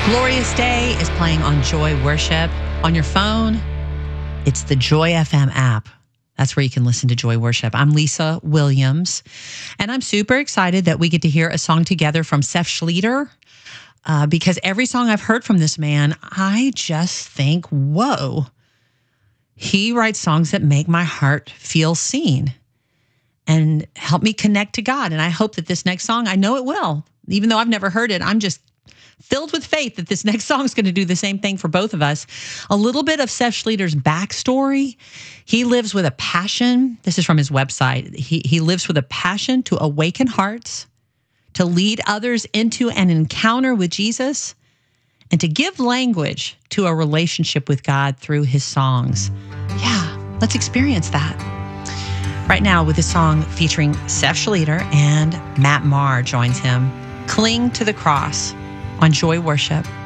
Glorious Day is playing on Joy Worship. On your phone, it's the Joy FM app. That's where you can listen to Joy Worship. I'm Lisa Williams, and I'm super excited that we get to hear a song together from Seth Schlueter, because every song I've heard from this man, I just think, whoa. He writes songs that make my heart feel seen and help me connect to God. And I hope that this next song, I know it will. Even though I've never heard it, I'm just filled with faith that this next song is going to do the same thing for both of us. A little bit of Seth Schlueter's backstory. He lives with a passion. This is from his website. He lives with a passion to awaken hearts, to lead others into an encounter with Jesus, and to give language to a relationship with God through his songs. Yeah, let's experience that. Right now with a song featuring Seth Schlueter, and Matt Maher joins him, Cling to the Cross, on Joy Worship.